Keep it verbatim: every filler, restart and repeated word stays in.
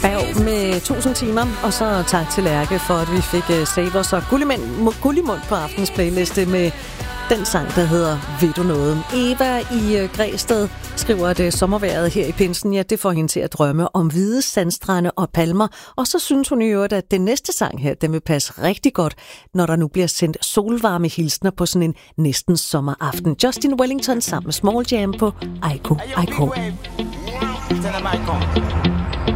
Berg med tusind timer, og så tak til Lærke for, at vi fik uh, Savers og Gullimund på aftens playliste med den sang, der hedder Ved du noget? Eva i uh, Græsted skriver, at uh, sommerværet her i pinsen, ja, det får hende til at drømme om hvide sandstrande og palmer, og så synes hun i øvrigt, at den næste sang her, den vil passe rigtig godt, når der nu bliver sendt solvarme hilsner på sådan en næsten sommeraften. Justin Wellington sammen med Small Jam på Aiko Aiko. Tell them I come.